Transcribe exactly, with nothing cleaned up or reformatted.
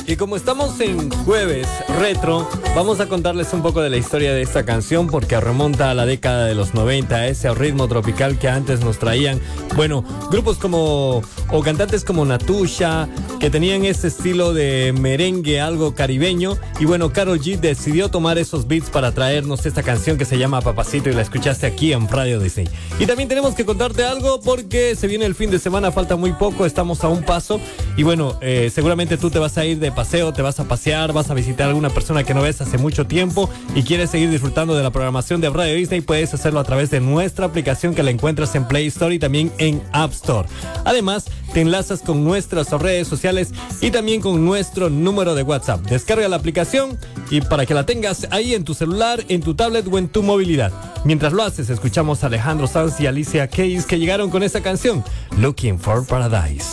Y como estamos en jueves retro, vamos a contarles un poco de la historia de esta canción porque remonta a la década de los noventa, ese ritmo tropical que antes nos traían, bueno, grupos como, o cantantes como Natusha, que tenían ese estilo de merengue algo caribeño. Y bueno, Karol G decidió tomar esos beats para traernos esta canción que se llama Papacito y la escuchaste aquí en Radio Disney. Y también tenemos que contarte algo porque se viene el fin de semana, falta muy poco, estamos a un paso. Y bueno, eh, seguramente tú te vas a ir de paseo, te vas a pasear, vas a visitar a alguna persona que no ves hace mucho tiempo y quieres seguir disfrutando de la programación de Radio Disney. Puedes hacerlo a través de nuestra aplicación que la encuentras en Play Store y también en App Store. Además, te enlazas con nuestras redes sociales y también con nuestro número de WhatsApp. Descarga la aplicación y para que la tengas ahí en tu celular, en tu tablet o en tu movilidad. Mientras lo haces, escuchamos a Alejandro Sanz y Alicia Keys que llegaron con esta canción, Looking for Paradise.